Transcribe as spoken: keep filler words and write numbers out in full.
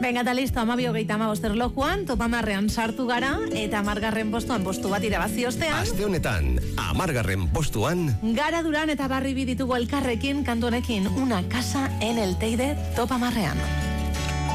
Venga, eta listo, amabi hogeita amabost erlojuan, topamarrean sartu gara, eta amargarren postuan postu bat irabazi ostean. Aste honetan, amargarren postuan. Gara Duran eta Barri bi ditugu elkarrekin, kantu honekin, Una casa en el Teide, topamarrean.